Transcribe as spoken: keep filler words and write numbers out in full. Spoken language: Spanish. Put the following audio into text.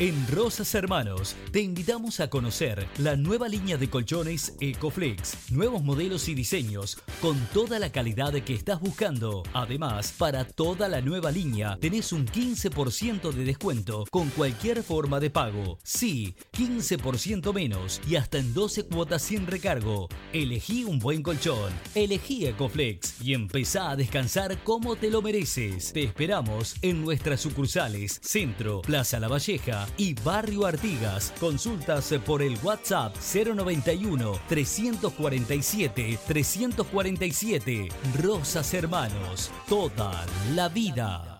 En Rosas Hermanos te invitamos a conocer la nueva línea de colchones Ecoflex, nuevos modelos y diseños con toda la calidad que estás buscando. Además, para toda la nueva línea tenés un quince por ciento de descuento con cualquier forma de pago. Sí, quince por ciento menos y hasta en doce cuotas sin recargo. Elegí un buen colchón, elegí Ecoflex y empezá a descansar como te lo mereces. Te esperamos en nuestras sucursales Centro, Plaza La Valleja y Barrio Artigas. Consultas por el WhatsApp cero noventa y uno, trescientos cuarenta y siete, trescientos cuarenta y siete. Rosas Hermanos, toda la vida.